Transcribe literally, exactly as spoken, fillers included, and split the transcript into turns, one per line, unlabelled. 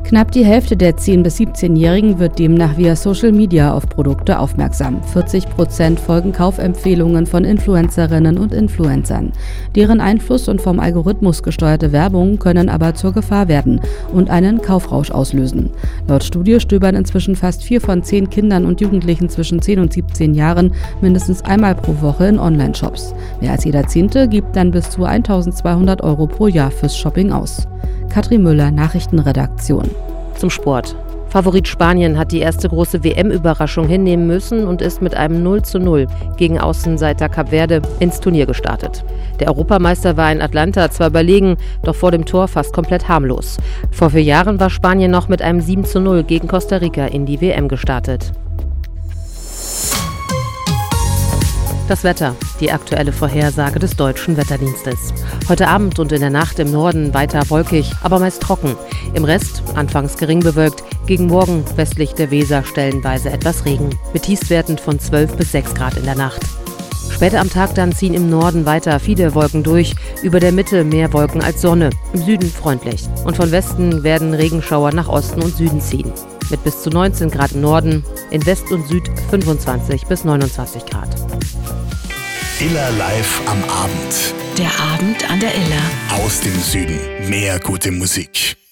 Knapp die Hälfte der zehn- bis siebzehnjährigen wird demnach via Social Media auf Produkte aufmerksam. vierzig Prozent folgen Kaufempfehlungen von Influencerinnen und Influencern. Deren Einfluss und vom Algorithmus gesteuerte Werbung können aber zur Gefahr werden und einen Kaufrausch auslösen. Laut Studie stöbern inzwischen fast vier von zehn Kindern und Jugendlichen zwischen zehn und siebzehn Jahren mindestens einmal pro Woche in Online-Shops. Mehr als jeder Zehnte gibt dann bis zu eintausendzweihundert Euro pro Jahr fürs Shopping aus. Katrin Müller, Nachrichtenredaktion.
Zum Sport. Favorit Spanien hat die erste große W M-Überraschung hinnehmen müssen und ist mit einem null zu null gegen Außenseiter Kap Verde ins Turnier gestartet. Der Europameister war in Atlanta zwar überlegen, doch vor dem Tor fast komplett harmlos. Vor vier Jahren war Spanien noch mit einem sieben zu null gegen Costa Rica in die W M gestartet. Das Wetter, die aktuelle Vorhersage des Deutschen Wetterdienstes. Heute Abend und in der Nacht im Norden weiter wolkig, aber meist trocken. Im Rest anfangs gering bewölkt, gegen Morgen westlich der Weser stellenweise etwas Regen. Mit Tiefstwerten von zwölf bis sechs Grad in der Nacht. Später am Tag dann ziehen im Norden weiter viele Wolken durch, über der Mitte mehr Wolken als Sonne, im Süden freundlich. Und von Westen werden Regenschauer nach Osten und Süden ziehen. Mit bis zu neunzehn Grad im Norden, in West und Süd fünfundzwanzig bis neunundzwanzig Grad.
Iller live am Abend.
Der Abend an der Iller.
Aus dem Süden. Mehr gute Musik.